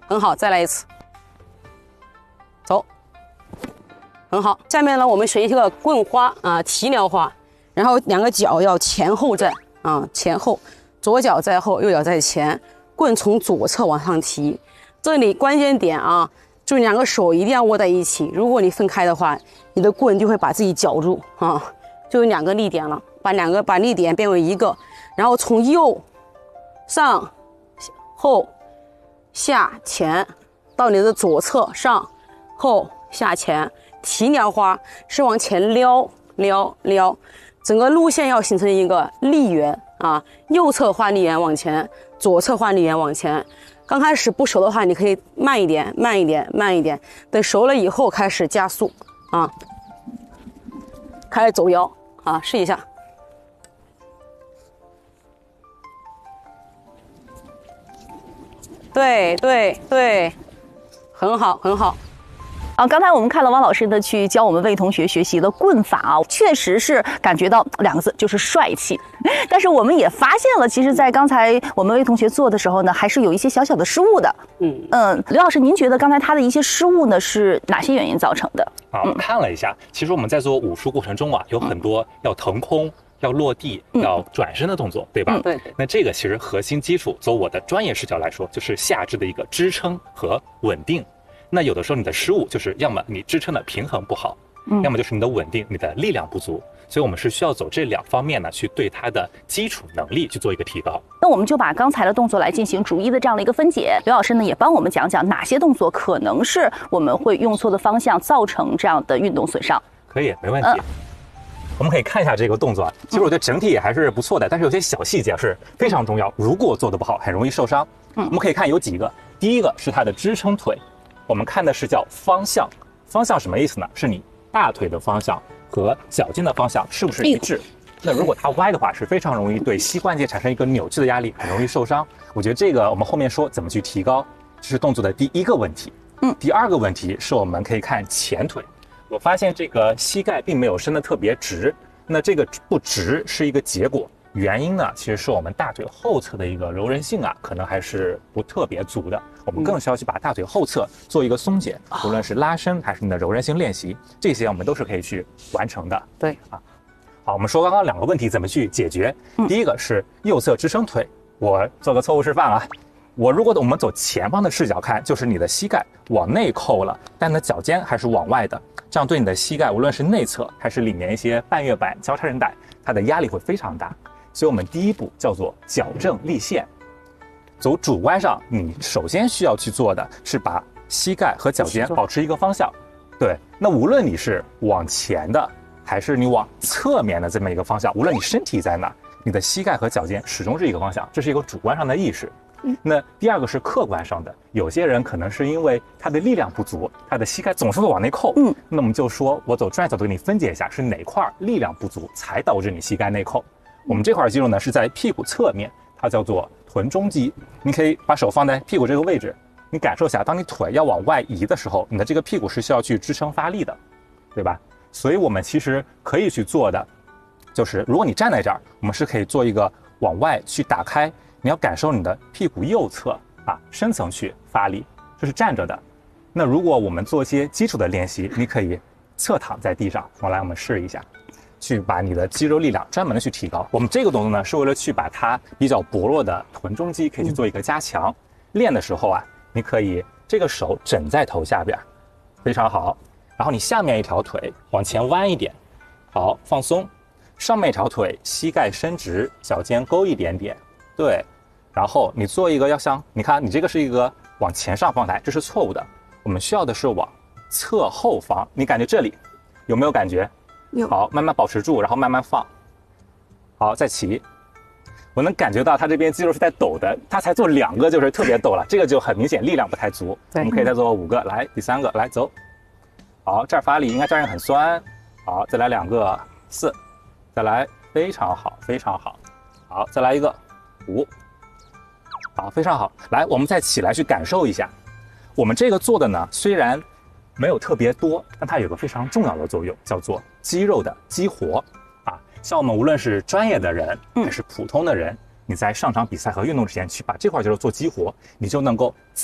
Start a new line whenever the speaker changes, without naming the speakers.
很好，再来一次，走，很好。下面呢，我们学一个棍花啊，提撩花，然后两个脚要前后站啊，前后，左脚在后，右脚在前，棍从左侧往上提。这里关键点啊，就两个手一定要握在一起，如果你分开的话，你的棍就会把自己绞住啊，就有两个力点了，把力点变为一个，然后从右上后下前到你的左侧上后下前，提撩花是往前撩，整个路线要形成一个力圆啊，右侧换力圆往前，左侧换力圆往前。刚开始不熟的话，你可以慢一点，等熟了以后开始加速啊，开始走腰啊，试一下。对，很好。
刚才我们看了汪老师的去教我们魏同学学习的棍法啊，确实是感觉到两个字，就是帅气。但是我们也发现了，其实，在刚才我们魏同学做的时候呢，还是有一些小小的失误的。刘老师，您觉得刚才他的一些失误呢，是哪些原因造成的？
我看了一下，其实我们在做武术过程中啊，有很多要腾空、要落地、要转身的动作，对吧？
对。
那这个其实核心基础，从我的专业视角来说，就是下肢的一个支撑和稳定。那有的时候你的失误就是要么你支撑的平衡不好，要么就是你的稳定、你的力量不足。所以我们是需要走这两方面呢，去对它的基础能力去做一个提高。
那我们就把刚才的动作来进行逐一的这样的一个分解。刘老师呢也帮我们讲讲哪些动作可能是我们会用错的方向，造成这样的运动损伤。
可以，没问题。我们可以看一下这个动作，其实我觉得整体也还是不错的，但是有些小细节是非常重要，如果做得不好，很容易受伤。我们可以看有几个，第一个是它的支撑腿。我们看的是叫方向，方向什么意思呢？是你大腿的方向和脚尖的方向是不是一致？那如果它歪的话，是非常容易对膝关节产生一个扭曲的压力，很容易受伤。我觉得这个我们后面说怎么去提高，这是动作的第一个问题。第二个问题是我们可以看前腿，我发现这个膝盖并没有伸得特别直，那这个不直是一个结果。原因呢，其实是我们大腿后侧的一个柔韧性啊，可能还是不特别足的。我们更需要去把大腿后侧做一个松解，无论是拉伸还是你的柔韧性练习，这些我们都是可以去完成的。
对
啊，好，我们说刚刚两个问题怎么去解决。第一个是右侧支撑腿，我做个错误示范啊。如果我们走前方的视角看，就是你的膝盖往内扣了，但你的脚尖还是往外的，这样对你的膝盖，无论是内侧还是里面一些半月板、交叉韧带，它的压力会非常大。所以我们第一步叫做矫正立线。走主观上，你首先需要去做的是把膝盖和脚尖保持一个方向。对，那无论你是往前的，还是你往侧面的这么一个方向，无论你身体在哪，你的膝盖和脚尖始终是一个方向，这是一个主观上的意识。那第二个是客观上的，有些人可能是因为他的力量不足，他的膝盖总是会往内扣。那我们就说，我走专业角度给你分解一下，是哪块力量不足才导致你膝盖内扣。我们这块肌肉呢是在屁股侧面，它叫做臀中肌。你可以把手放在屁股这个位置，你感受一下，当你腿要往外移的时候，你的这个屁股是需要去支撑发力的，对吧？所以我们其实可以去做的，就是如果你站在这儿，我们是可以做一个往外去打开，你要感受你的屁股右侧啊深层去发力，这是站着的。那如果我们做一些基础的练习，你可以侧躺在地上，我们试一下。去把你的肌肉力量专门的去提高。我们这个动作呢，是为了去把它比较薄弱的臀中肌可以去做一个加强。练的时候啊，你可以这个手枕在头下边，非常好。然后你下面一条腿往前弯一点，好，放松。上面一条腿膝盖伸直，脚尖勾一点点，对。然后你做一个你看你这个是一个往前上方抬，这是错误的。我们需要的是往侧后方，你感觉这里有没有感觉？好，慢慢保持住，然后慢慢放。好，再起。我能感觉到他这边肌肉是在抖的，他才做2个就是特别抖了，这个就很明显力量不太足。我们可以再做5个，来，第3个，来走。好，这儿发力，应该这儿也很酸。好，再来2个，4，再来，非常好，非常好。好，再来一个，5。好，非常好。来，我们再起来去感受一下。我们这个做的呢，虽然没有特别多，但它有个非常重要的作用，叫做肌肉的激活啊。像我们无论是专业的人还是普通的人，你在上场比赛和运动之前去把这块肌肉做激活，你就能够